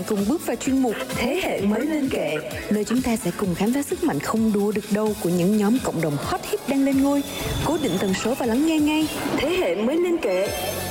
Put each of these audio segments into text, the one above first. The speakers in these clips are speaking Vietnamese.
cùng bước vào chuyên mục Thế hệ mới lên kệ, nơi chúng ta sẽ cùng khám phá sức mạnh không đua được đâu của những nhóm cộng đồng hot hit đang lên ngôi. Cố định tần số và lắng nghe ngay Thế hệ mới lên kệ.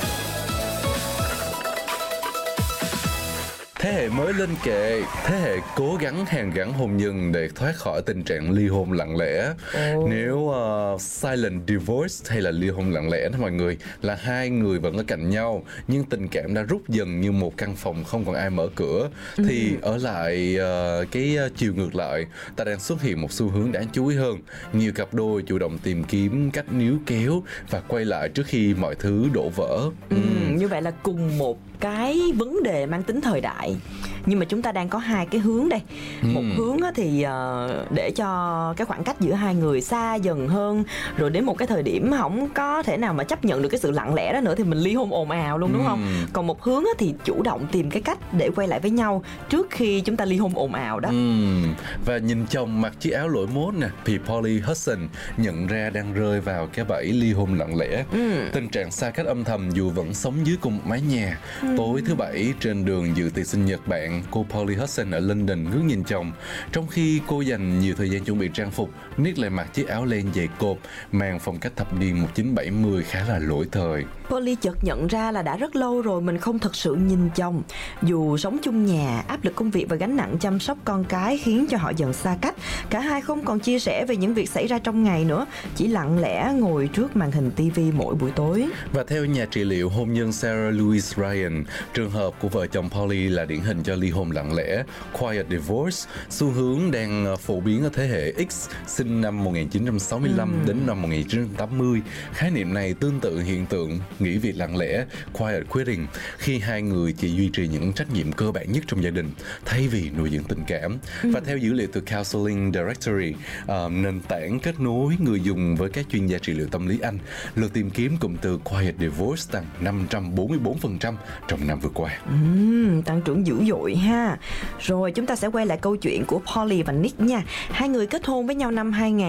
Thế hệ mới lên kệ, thế hệ cố gắng hàn gắn hôn nhân để thoát khỏi tình trạng ly hôn lặng lẽ. Nếu silent divorce hay là ly hôn lặng lẽ đó mọi người, là hai người vẫn ở cạnh nhau nhưng tình cảm đã rút dần như một căn phòng không còn ai mở cửa, thì ở lại cái chiều ngược lại, ta đang xuất hiện một xu hướng đáng chú ý hơn. Nhiều cặp đôi chủ động tìm kiếm cách níu kéo và quay lại trước khi mọi thứ đổ vỡ. Như vậy là cùng một cái vấn đề mang tính thời đại, nhưng mà chúng ta đang có hai cái hướng đây. Một hướng thì để cho cái khoảng cách giữa hai người xa dần hơn, rồi đến một cái thời điểm không có thể nào mà chấp nhận được cái sự lặng lẽ đó nữa thì mình ly hôn ồn ào luôn, đúng không? Còn một hướng thì chủ động tìm cái cách để quay lại với nhau trước khi chúng ta ly hôn ồn ào đó. Và nhìn chồng mặc chiếc áo lỗi mốt nè, thì Polly Hudson nhận ra đang rơi vào cái bẫy ly hôn lặng lẽ. Tình trạng xa cách âm thầm dù vẫn sống dưới cùng một mái nhà. Tối thứ Bảy trên đường dự tiệc sinh nhật bạn, cô Polly Hudson ở London ngước nhìn chồng. Trong khi cô dành nhiều thời gian chuẩn bị trang phục, Nick lại mặc chiếc áo len dày cộp mang phong cách thập niên 1970 khá là lỗi thời. Polly chợt nhận ra là đã rất lâu rồi mình không thật sự nhìn chồng. Dù sống chung nhà, áp lực công việc và gánh nặng chăm sóc con cái khiến cho họ dần xa cách. Cả hai không còn chia sẻ về những việc xảy ra trong ngày nữa, chỉ lặng lẽ ngồi trước màn hình TV mỗi buổi tối. Và theo nhà trị liệu hôn nhân Sarah Louise Ryan, trường hợp của vợ chồng Polly là điển hình cho ly hôn lặng lẽ, quiet divorce, xu hướng đang phổ biến ở thế hệ X sinh năm 1965 đến năm 1980. Khái niệm này tương tự hiện tượng nghỉ việc lặng lẽ, quiet quitting, khi hai người chỉ duy trì những trách nhiệm cơ bản nhất trong gia đình thay vì nuôi dưỡng tình cảm. Và theo dữ liệu từ Counseling Directory, nền tảng kết nối người dùng với các chuyên gia trị liệu tâm lý Anh, lượt tìm kiếm cụm từ quiet divorce tăng 544% trong năm vừa qua. Tăng trưởng dữ dội ha. Rồi chúng ta sẽ quay lại câu chuyện của Polly và Nick nha. Hai người kết hôn với nhau năm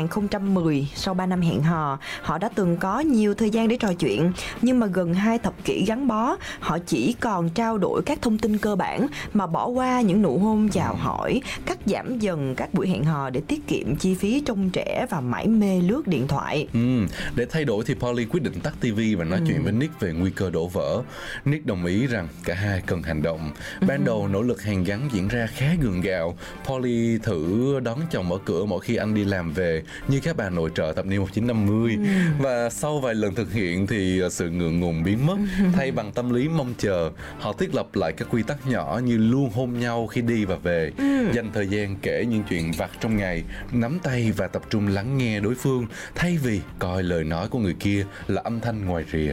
2010. Sau 3 năm hẹn hò, họ đã từng có nhiều thời gian để trò chuyện, nhưng mà gần 2 thập kỷ gắn bó, họ chỉ còn trao đổi các thông tin cơ bản mà bỏ qua những nụ hôn chào hỏi, cắt giảm dần các buổi hẹn hò để tiết kiệm chi phí trông trẻ và mải mê lướt điện thoại. Để thay đổi thì Polly quyết định tắt TV và nói chuyện với Nick về nguy cơ đổ vỡ. Nick đồng ý rằng cả hai cần hành động. Ban đầu nỗ lực hàn gắn diễn ra khá gượng gạo. Polly thử đón chồng mở cửa mỗi khi anh đi làm về như các bà nội trợ thập niên 1950. Và sau vài lần thực hiện thì sự ngượng ngùng biến mất. Thay bằng tâm lý mong chờ, họ thiết lập lại các quy tắc nhỏ như luôn hôn nhau khi đi và về, dành thời gian kể những chuyện vặt trong ngày, nắm tay và tập trung lắng nghe đối phương thay vì coi lời nói của người kia là âm thanh ngoài rìa.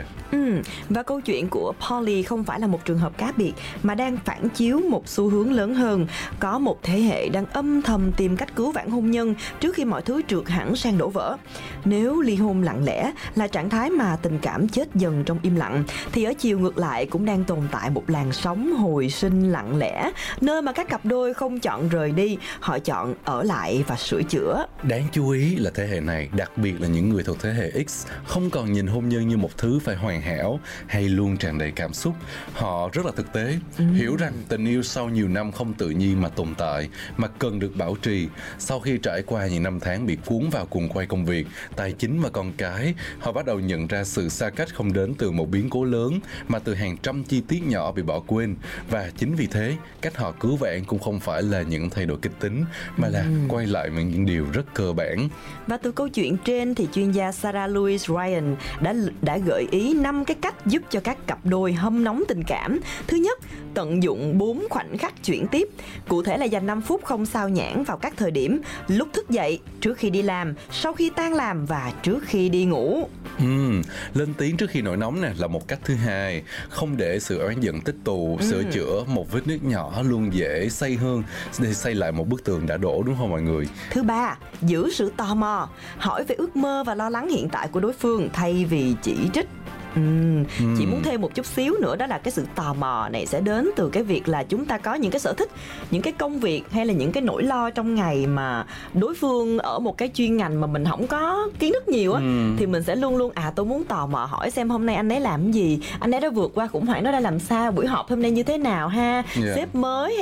Và câu chuyện của Polly không phải là một trường hợp cá biệt mà đang phản chiếu một xu hướng lớn hơn. Có một thế hệ đang âm thầm tìm cách cứu vãn hôn nhân trước khi mọi thứ trượt hẳn sang đổ vỡ. Nếu ly hôn lặng lẽ là trạng thái mà tình cảm chết dần trong im lặng, thì ở chiều ngược lại cũng đang tồn tại một làn sóng hồi sinh lặng lẽ, nơi mà các cặp đôi không chọn rời đi, họ chọn ở lại và sửa chữa. Đáng chú ý là thế hệ này, đặc biệt là những người thuộc thế hệ X, không còn nhìn hôn nhân như một thứ phải hoàn hảo hay luôn tràn đầy cảm xúc. Họ rất là thực tế, hiểu rằng tình yêu sau nhiều năm không tự nhiên mà tồn tại, mà cần được bảo trì. Sau khi trải qua những năm tháng bị cuốn vào cuồng quay công việc, tài chính và con cái, họ bắt đầu nhận ra sự xa cách không đến từ một biến cố lớn, mà từ hàng trăm chi tiết nhỏ bị bỏ quên. Và chính vì thế, cách họ cứu vãn cũng không phải là những thay đổi kịch tính, mà là quay lại với những điều rất cơ bản. Và từ câu chuyện trên thì chuyên gia Sarah Louise Ryan đã gợi ý 5 cái cách giúp cho các cặp đôi hâm nóng tình cảm. Thứ nhất, tận dụng 4 khoảnh khắc chuyển tiếp. Cụ thể là dành 5 phút không sao nhãng vào các thời điểm lúc thức dậy, trước khi đi làm, sau khi tan làm và trước khi đi ngủ. Lên tiếng trước khi nổi nóng nè là một cách thứ hai. Không để sự oán giận tích tụ. Sửa chữa một vết nứt nhỏ luôn dễ xây hơn để xây lại một bức tường đã đổ, đúng không mọi người? Thứ ba, giữ sự tò mò. Hỏi về ước mơ và lo lắng hiện tại của đối phương thay vì chỉ trích. Chỉ muốn thêm một chút xíu nữa, đó là cái sự tò mò này sẽ đến từ cái việc là chúng ta có những cái sở thích, những cái công việc hay là những cái nỗi lo trong ngày mà đối phương ở một cái chuyên ngành mà mình không có kiến thức nhiều á, thì mình sẽ luôn luôn tôi muốn tò mò hỏi xem hôm nay anh ấy làm cái gì, anh ấy đã vượt qua khủng hoảng đó đã làm sao, buổi họp hôm nay như thế nào ha, sếp mới